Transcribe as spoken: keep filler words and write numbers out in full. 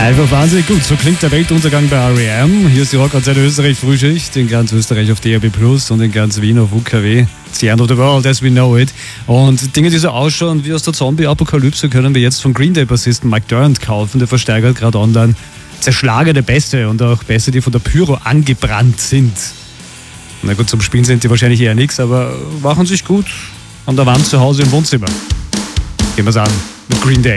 Einfach wahnsinnig gut. So klingt der Weltuntergang bei R E M. Hier ist die Rockantenne Österreich Frühschicht, in ganz Österreich auf D A B plus und in ganz Wien auf U K W. It's the end of the world as we know it. Und Dinge, die so ausschauen wie aus der Zombie-Apokalypse, können wir jetzt vom Green Day-Bassisten Mike Durant kaufen. Der versteigert gerade online zerschlagene Bässe und auch Bässe, die von der Pyro angebrannt sind. Na gut, zum Spielen sind die wahrscheinlich eher nichts, aber machen sich gut an der Wand zu Hause im Wohnzimmer. Gehen wir's an mit Green Day.